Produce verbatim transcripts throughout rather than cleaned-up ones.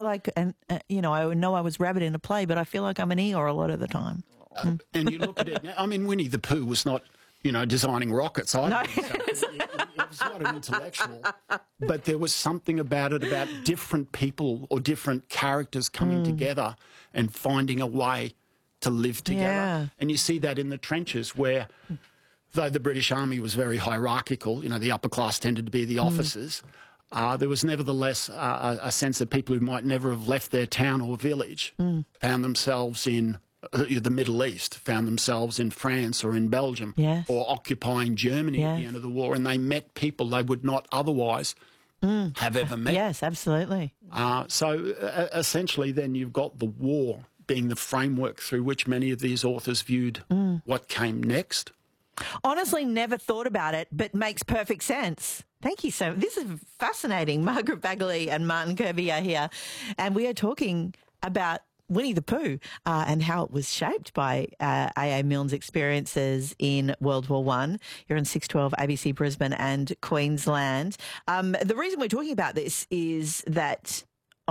like, and uh, you know, I know I was Rabbit in a play, but I feel like I'm an Eeyore a lot of the time. Uh, mm. And you look at it now, I mean, Winnie the Pooh was not, you know, designing rockets. I no. so he, he was not an intellectual, but there was something about it, about different people or different characters coming mm. together and finding a way to live together. Yeah. And you see that in the trenches where, though the British Army was very hierarchical, you know, the upper class tended to be the officers, mm. uh, there was nevertheless uh, a, a sense that people who might never have left their town or village mm. found themselves in uh, the Middle East, found themselves in France or in Belgium yes. or occupying Germany yes. at the end of the war, and they met people they would not otherwise mm. have ever met. Yes, absolutely. Uh, so uh, essentially then you've got the war being the framework through which many of these authors viewed mm. what came next. Honestly, never thought about it, but makes perfect sense. Thank you so much. This is fascinating. Margaret Baggaley and Martin Kirby are here, and we are talking about Winnie the Pooh uh, and how it was shaped by uh, A A Milne's experiences in World War One. You're on six twelve A B C Brisbane and Queensland. Um, the reason we're talking about this is that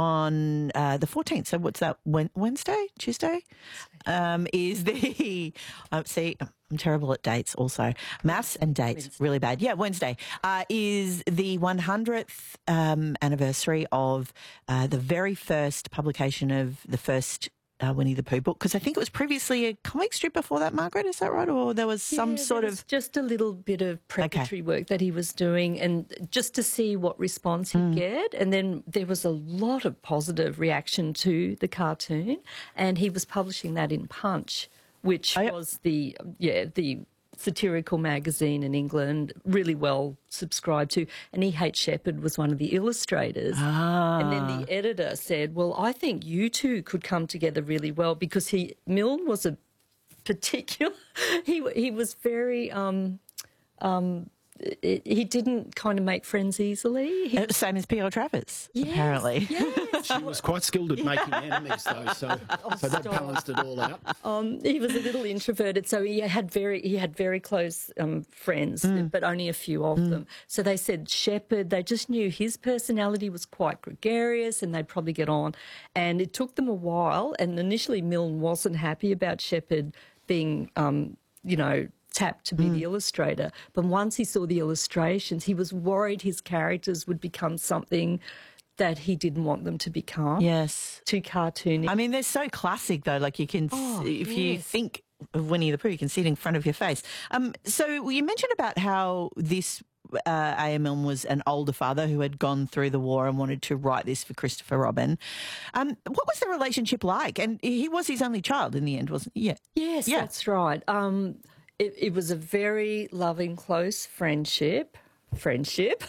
on uh, the fourteenth, so what's that, Wednesday, Tuesday, um, is the, uh, see, I'm terrible at dates also, maths and dates, Wednesday. Really bad. Yeah, Wednesday uh, is the one hundredth um, anniversary of uh, the very first publication of the first Uh, Winnie the Pooh book, because I think it was previously a comic strip before that, Margaret, is that right? Or there was some yeah, sort there was of... just a little bit of preparatory okay. work that he was doing, and just to see what response he'd mm. get. And then there was a lot of positive reaction to the cartoon, and he was publishing that in Punch, which oh, was the, yeah, the satirical magazine in England, really well subscribed to. And E H Shepard was one of the illustrators. Ah. And then the editor said, well, I think you two could come together really well, because he Milne was a particular, he, he was very... Um, um, he didn't kind of make friends easily. He, Same as P L Travers, yes, apparently. Yes. She was quite skilled at making enemies, though, so, oh, so that balanced it all out. Um, he was a little introverted, so he had very he had very close um, friends, mm. but only a few of mm. them. So they said Shepard, they just knew his personality was quite gregarious and they'd probably get on. And it took them a while, and initially Milne wasn't happy about Shepard being, um, you know, tapped to be mm. the illustrator. But once he saw the illustrations, he was worried his characters would become something that he didn't want them to become. Yes. Too cartoony. I mean, they're so classic, though. Like, you can, oh, if yes. you think of Winnie the Pooh, you can see it in front of your face. Um, so you mentioned about how this uh, A A Milne was an older father who had gone through the war and wanted to write this for Christopher Robin. Um, what was the relationship like? And he was his only child in the end, wasn't he? Yeah. Yes, yeah. That's right. Um, It, it was a very loving, close friendship, friendship.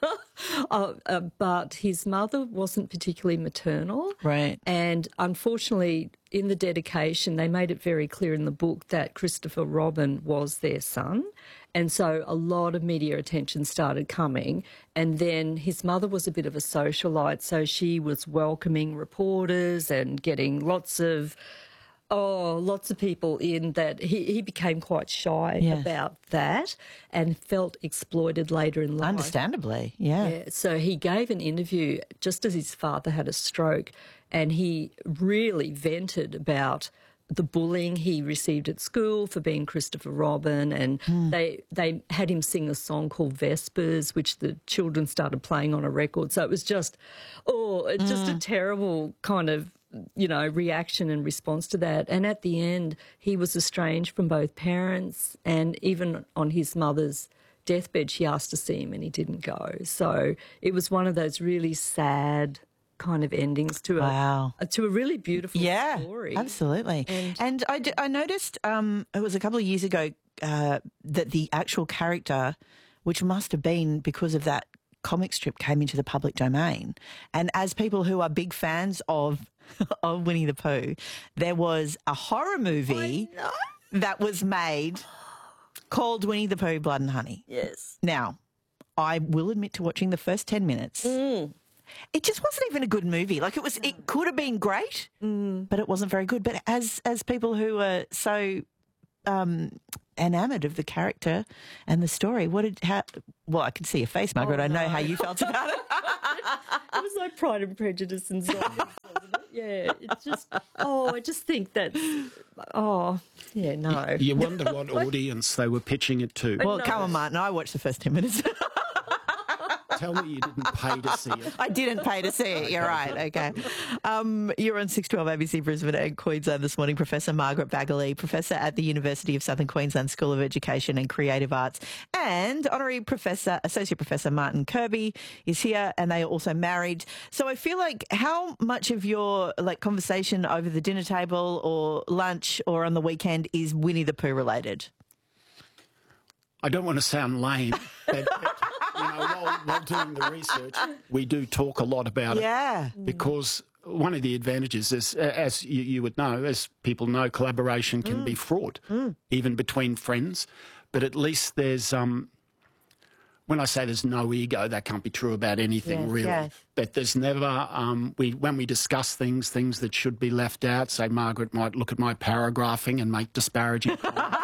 uh, uh, but his mother wasn't particularly maternal. Right. And unfortunately, in the dedication, they made it very clear in the book that Christopher Robin was their son. And so a lot of media attention started coming. And then his mother was a bit of a socialite, so she was welcoming reporters and getting lots of... Oh, lots of people in that. He, he became quite shy yes. about that and felt exploited later in life. Understandably, yeah. yeah. So he gave an interview just as his father had a stroke, and he really vented about the bullying he received at school for being Christopher Robin, and mm. they they had him sing a song called Vespers, which the children started playing on a record. So it was just, oh, it's mm. just a terrible kind of, you know, reaction and response to that. And at the end, he was estranged from both parents, and even on his mother's deathbed, she asked to see him and he didn't go. So it was one of those really sad kind of endings to wow. a to a really beautiful yeah, story. Absolutely. And, and I, d- I noticed um, it was a couple of years ago uh, that the actual character, which must have been because of that comic strip, came into the public domain. And as people who are big fans of of Winnie the Pooh, there was a horror movie that was made called Winnie the Pooh, Blood and Honey. Yes. Now, I will admit to watching the first ten minutes. Mm. It just wasn't even a good movie. Like, it was, it could have been great, mm. but it wasn't very good. But as as people who are so um, enamoured of the character and the story, what did how? Well, I can see your face, Margaret. Oh, I know no. how you felt about it. It was like Pride and Prejudice and zombies Yeah, it's just, oh, I just think that's, oh, yeah, no. You wonder what audience they were pitching it to. Well, come on, Martin. I watched the first ten minutes. Tell me you didn't pay to see it. I didn't pay to see it. You're right. Okay. Um, you're on six twelve A B C Brisbane and Queensland this morning. Professor Margaret Bagley, Professor at the University of Southern Queensland School of Education and Creative Arts, and Honorary Professor, Associate Professor Martin Kirby is here, and they are also married. So I feel like how much of your like conversation over the dinner table or lunch or on the weekend is Winnie the Pooh related? I don't want to sound lame, but you know, while, while doing the research, we do talk a lot about Yeah. it because one of the advantages is, as you, you would know, as people know, collaboration can Mm. be fraught, mm. even between friends. But at least there's, um, when I say there's no ego, that can't be true about anything, Yes, really. yes. But there's never, um, we when we discuss things, things that should be left out, say Margaret might look at my paragraphing and make disparaging comments.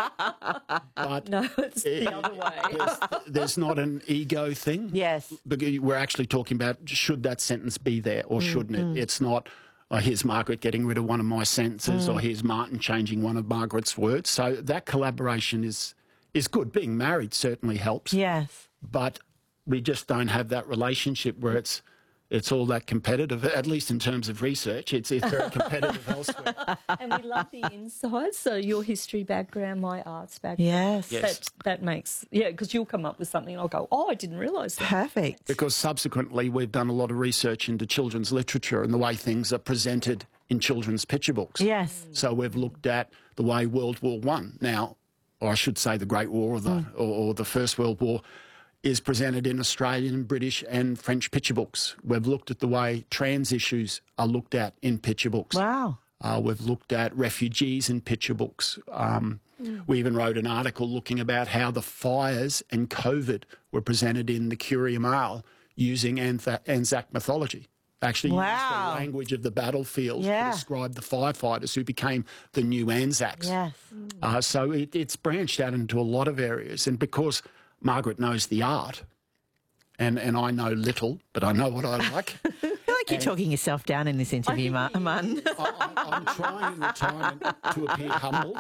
But No, it's the other way. there's, there's not an ego thing. Yes. Because we're actually talking about should that sentence be there or shouldn't it? It's not, oh, here's Margaret getting rid of one of my sentences or here's Martin changing one of Margaret's words. So that collaboration is is good. Being married certainly helps, Yes. but we just don't have that relationship where it's it's all that competitive, at least in terms of research. It's, it's very competitive elsewhere. And we love the insights. So your history background, my arts background. Yes. Yes. That, that makes, yeah, because you'll come up with something and I'll go, oh, I didn't realise that. Perfect. Because subsequently we've done a lot of research into children's literature and the way things are presented in children's picture books. Yes. So we've looked at the way World War One now, or I should say the Great War or the, Mm. or, or the First World War, is presented in Australian, British and French picture books. We've looked at the way trans issues are looked at in picture books. Wow. Uh, we've looked at refugees in picture books. Um, mm. We even wrote an article looking about how the fires and COVID were presented in the Curia Mail using Antha- Anzac mythology. Actually Wow. used the language of the battlefield Yeah. to describe the firefighters who became the new Anzacs. Yes. Uh, so it, it's branched out into a lot of areas. And because Margaret knows the art, and, and I know little, but I know what I like. I feel like you're talking yourself down in this interview, Mar- Martin. I, I, I'm trying in retirement to appear humble.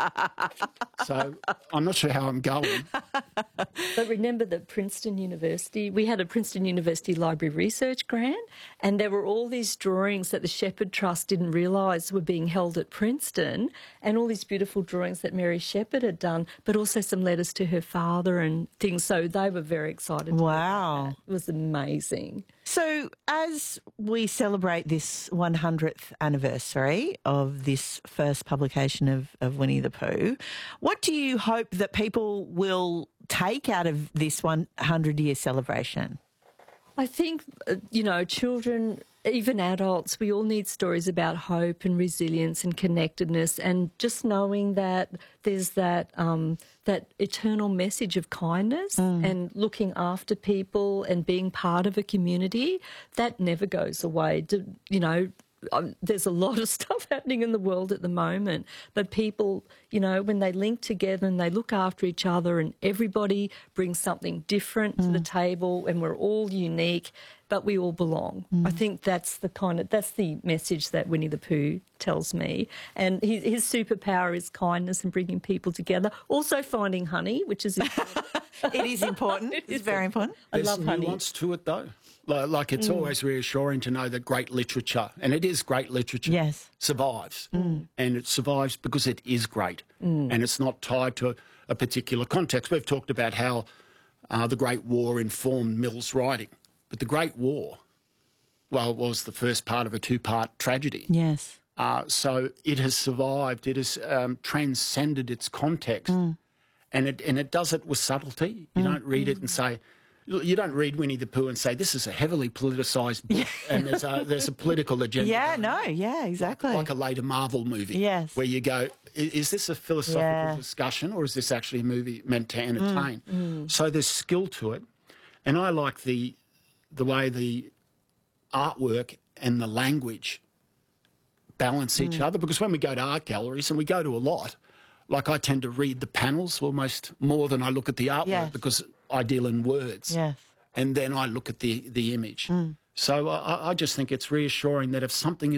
So I'm not sure how I'm going. But remember that Princeton University, we had a Princeton University Library Research Grant, and there were all these drawings that the Shepherd Trust didn't realise were being held at Princeton, and all these beautiful drawings that Mary Shepherd had done, but also some letters to her father and things. So they were very excited. Wow. It was amazing. So, as we celebrate this one hundredth anniversary of this first publication of, of Winnie the Pooh, what do you hope that people will take out of this one hundred year celebration? I think, uh, you know, children, even adults, we all need stories about hope and resilience and connectedness, and just knowing that there's that um, that eternal message of kindness mm. and looking after people and being part of a community, that never goes away. To, you know, Um, there's a lot of stuff happening in the world at the moment, but people, you know, when they link together and they look after each other and everybody brings something different mm. to the table and we're all unique, but we all belong. Mm. I think that's the kind of, that's the message that Winnie the Pooh tells me. And his, his superpower is kindness and bringing people together. Also finding honey, which is important. It is important. It It's is very important. I There's love honey. nuance to it, though. Like, like it's mm. always reassuring to know that great literature, and it is great literature, yes. survives. Mm. And it survives because it is great. Mm. And it's not tied to a, a particular context. We've talked about how uh, the Great War informed Mill's writing. But the Great War, well, was the first part of a two-part tragedy. Yes. Uh, so it has survived. It has um, transcended its context. Mm. And it and it does it with subtlety. You mm. don't read it and say, you don't read Winnie the Pooh and say, this is a heavily politicised book and there's a, there's a political agenda. Yeah, no, yeah, exactly. Like a later Marvel movie. Yes. Where you go, is, is this a philosophical yeah. discussion or is this actually a movie meant to entertain? Mm, mm. So there's skill to it. And I like the the way the artwork and the language balance each mm. other, because when we go to art galleries, and we go to a lot, like I tend to read the panels almost more than I look at the artwork yes. because I deal in words. Yes. And then I look at the, the image. Mm. So I, I just think it's reassuring that if something is